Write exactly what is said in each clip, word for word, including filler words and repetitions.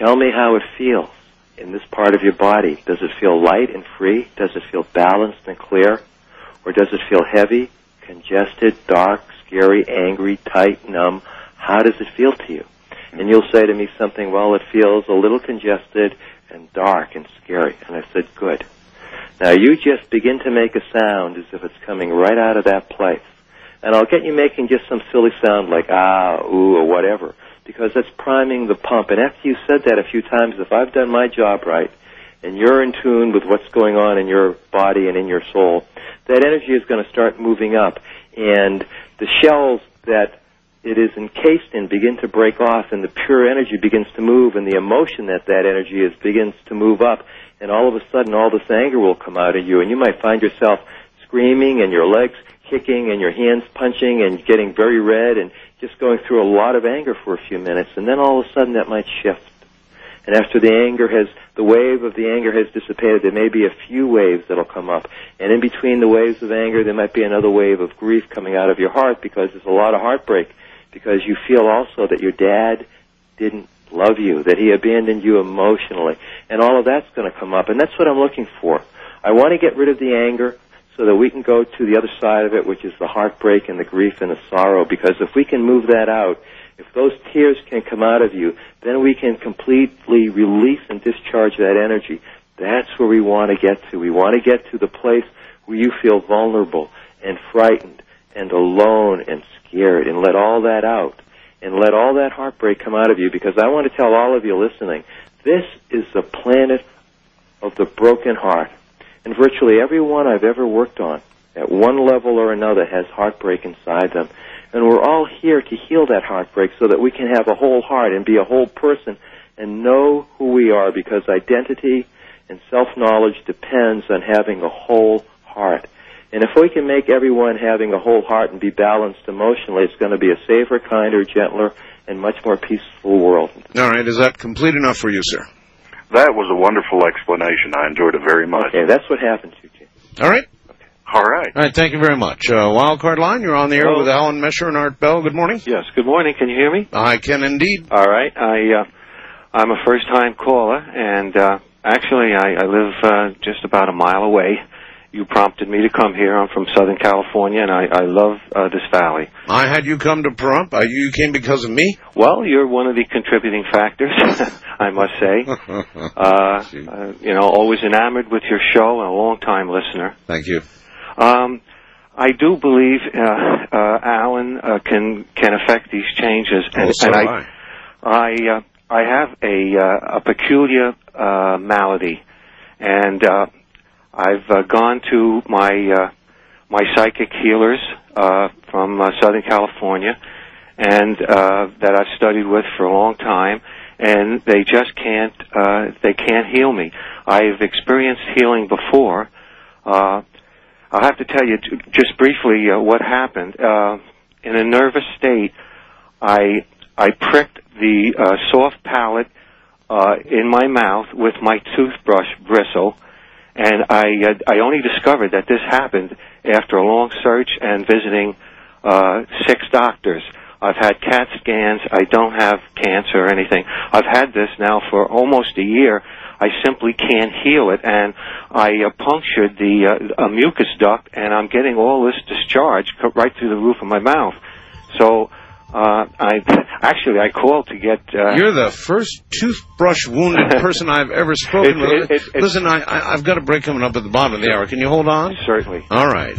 Tell me how it feels in this part of your body. Does it feel light and free? Does it feel balanced and clear? Or does it feel heavy, congested, dark, scary, angry, tight, numb? How does it feel to you? And you'll say to me something, well, it feels a little congested and dark and scary. And I said, good. Now you just begin to make a sound as if it's coming right out of that place. And I'll get you making just some silly sound like ah, ooh, or whatever, because that's priming the pump. And after you said that a few times, if I've done my job right, and you're in tune with what's going on in your body and in your soul, that energy is going to start moving up. And the shells that it is encased in begin to break off, and the pure energy begins to move, and the emotion that that energy is begins to move up. And all of a sudden, all this anger will come out of you, and you might find yourself screaming and your legs kicking and your hands punching and getting very red and just going through a lot of anger for a few minutes. And then all of a sudden that might shift. And after the anger has, the wave of the anger has dissipated, there may be a few waves that'll come up. And in between the waves of anger, there might be another wave of grief coming out of your heart, because there's a lot of heartbreak, because you feel also that your dad didn't love you, that he abandoned you emotionally. And all of that's going to come up. And that's what I'm looking for. I want to get rid of the anger so that we can go to the other side of it, which is the heartbreak and the grief and the sorrow, because if we can move that out, if those tears can come out of you, then we can completely release and discharge that energy. That's where we want to get to. We want to get to the place where you feel vulnerable and frightened and alone and scared, and let all that out, and let all that heartbreak come out of you, because I want to tell all of you listening, this is the planet of the broken heart. And virtually everyone I've ever worked on, at one level or another, has heartbreak inside them. And we're all here to heal that heartbreak so that we can have a whole heart and be a whole person and know who we are, because identity and self-knowledge depends on having a whole heart. And if we can make everyone having a whole heart and be balanced emotionally, it's going to be a safer, kinder, gentler, and much more peaceful world. All right. Is that complete enough for you, sir? That was a wonderful explanation. I enjoyed it very much. Okay, that's what happened to you. All right. Okay. All right. All right, thank you very much. Uh, Wildcard Line, you're on the air Hello. with Alan Mesher and Art Bell. Good morning. Yes, good morning. Can you hear me? I can indeed. All right. I, uh, I'm a first-time caller, and uh, actually I, I live uh, just about a mile away. You prompted me to come here. I'm from Southern California, and I, I love uh, this valley. I had you come to Pahrump. Uh, you came because of me? Well, you're one of the contributing factors, I must say. uh, uh, you know, always enamored with your show and a long-time listener. Thank you. Um, I do believe uh, uh, Alan uh, can can affect these changes, and, oh, so and I I I, uh, I have a uh, a peculiar uh, malady, and uh, I've uh, gone to my uh, my psychic healers uh, from uh, Southern California, and uh, that I've studied with for a long time, and they just can't uh, they can't heal me. I've experienced healing before. Uh, I'll have to tell you t- just briefly uh, what happened. Uh, in a nervous state, I I pricked the uh, soft palate uh, in my mouth with my toothbrush bristle. And I uh, I only discovered that this happened after a long search and visiting uh, six doctors. I've had CAT scans. I don't have cancer or anything. I've had this now for almost a year. I simply can't heal it, and I uh, punctured the uh, a mucus duct, and I'm getting all this discharge right through the roof of my mouth. So uh, I actually I called to get. Uh, You're the first toothbrush wounded person I've ever spoken it, with. It, it, Listen, I, I, I've got a break coming up at the bottom of the hour. Can you hold on? Certainly. All right.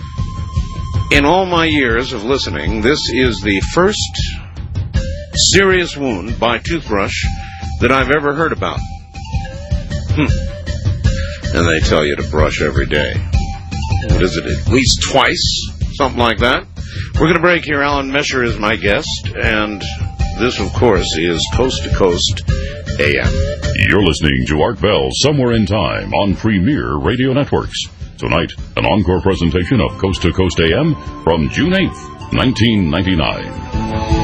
In all my years of listening, this is the first serious wound by toothbrush that I've ever heard about. Hmm. And they tell you to brush every day. What is it, at least twice? Something like that. We're going to break here. Alan Mesher is my guest, and this, of course, is Coast to Coast A M. You're listening to Art Bell Somewhere in Time on Premier Radio Networks. Tonight, an encore presentation of Coast to Coast A M from June eighth, nineteen ninety-nine.